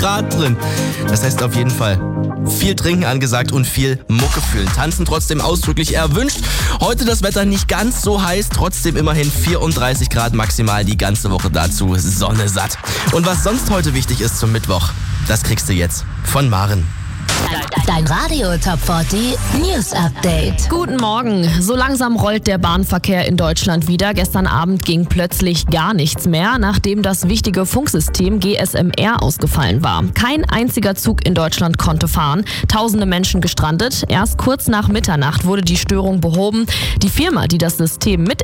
Grad drin. Das heißt auf jeden Fall viel trinken angesagt und viel Mucke fühlen. Tanzen trotzdem ausdrücklich erwünscht. Heute das Wetter nicht ganz so heiß, trotzdem immerhin 34 Grad maximal die ganze Woche dazu. Sonne satt. Und was sonst heute wichtig ist zum Mittwoch, das kriegst du jetzt von Maren. Dein Radio Top 40 News Update. Guten Morgen. So langsam rollt der Bahnverkehr in Deutschland wieder. Gestern Abend ging plötzlich gar nichts mehr, nachdem das wichtige Funksystem GSMR ausgefallen war. Kein einziger Zug in Deutschland konnte fahren. Tausende Menschen gestrandet. Erst kurz nach Mitternacht wurde die Störung behoben. Die Firma, die das System